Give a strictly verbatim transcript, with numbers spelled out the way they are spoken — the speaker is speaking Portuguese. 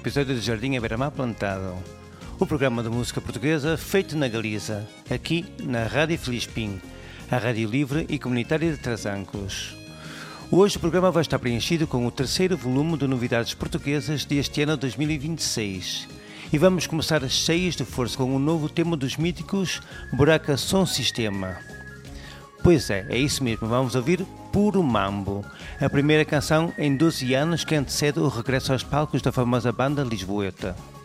episódio de Jardim à Beira-Mar Plantado, o programa de música portuguesa feito na Galiza, aqui na Rádio Filispim, a rádio livre e comunitária de Trasancos. Hoje o programa vai estar preenchido com o terceiro volume de novidades portuguesas deste ano dois mil e vinte e seis. E vamos começar cheios de força com o novo tema dos míticos Buraca Som Sistema. Pois é, é isso mesmo, vamos ouvir Puro Mambo, a primeira canção em doze anos que antecede o regresso aos palcos da famosa banda lisboeta.